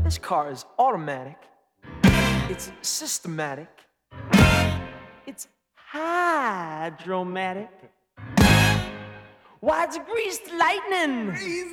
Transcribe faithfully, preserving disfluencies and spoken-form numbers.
This car is automatic. It's systematic. It's hydromatic. Why, it's greased lightning.